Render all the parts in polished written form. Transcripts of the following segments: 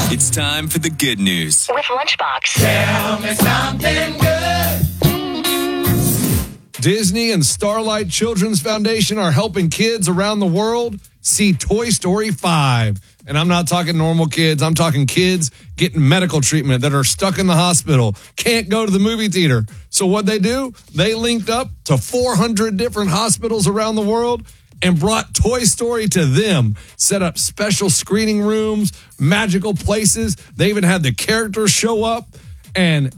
It's time for the good news. With Lunchbox. Tell me something good. Disney and Starlight Children's Foundation are helping kids around the world see Toy Story 5. And I'm not talking normal kids. I'm talking kids getting medical treatment that are stuck in the hospital, can't go to the movie theater. So what they do, they linked up to 400 different hospitals around the world and brought Toy Story to them, set up special screening rooms, magical places. They even had the characters show up and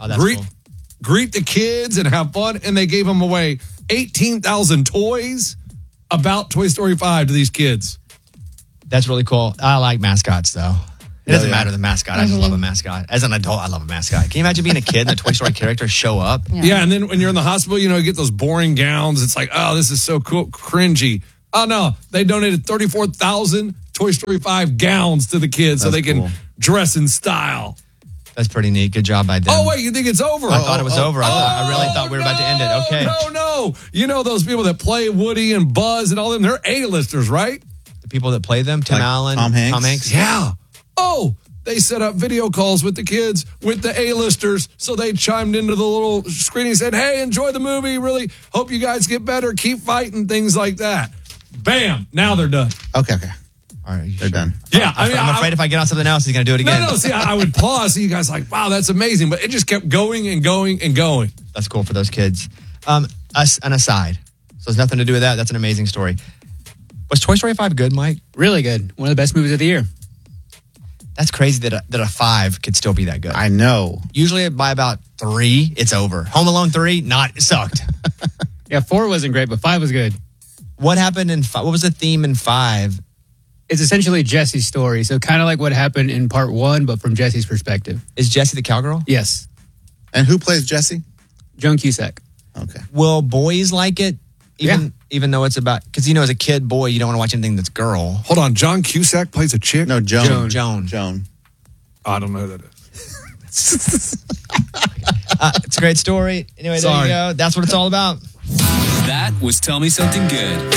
greet the kids and have fun. And they gave them away 18,000 toys about Toy Story 5 to these kids. That's really cool. I like mascots, though. It doesn't matter the mascot. I just love a mascot. As an adult, I love a mascot. Can you imagine being a kid and the Toy Story characters show up? Yeah, and then when you're in the hospital, you get those boring gowns. It's like, oh, this is so cool, cringy. Oh, no. They donated 34,000 Toy Story 5 gowns to the kids so they can dress in style. That's pretty neat. Good job by them. Oh, wait, you think it's over? I thought it was over. I really thought we were about to end it. Okay. No. You know those people that play Woody and Buzz and all them? They're A-listers, right? The people that play them, Tim Allen, Tom Hanks. Yeah. Oh, they set up video calls with the kids, with the A-listers, so they chimed into the little screening and said, hey, enjoy the movie. Really hope you guys get better. Keep fighting, things like that. Bam. Now they're done. Okay. All right, they're done. Yeah. I'm afraid if I get on something else, he's going to do it again. No. See, I would pause. See you guys like, wow, that's amazing. But it just kept going and going and going. That's cool for those kids. An aside. So there's nothing to do with that. That's an amazing story. Was Toy Story 5 good, Mike? Really good. One of the best movies of the year. That's crazy that a 5 could still be that good. I know. Usually by about 3, it's over. Home Alone 3, it sucked. Yeah, 4 wasn't great, but 5 was good. What happened in 5? What was the theme in 5? It's essentially Jesse's story. So kind of like what happened in part 1, but from Jesse's perspective. Is Jessie the cowgirl? Yes. And who plays Jessie? Joan Cusack. Okay. Will boys like it? Even though it's about, because as a kid, boy, you don't want to watch anything that's girl. Hold on, John Cusack plays a chick? No, Joan. I don't know who that is. It's a great story. Anyway, there you go. That's what it's all about. That was Tell Me Something Good.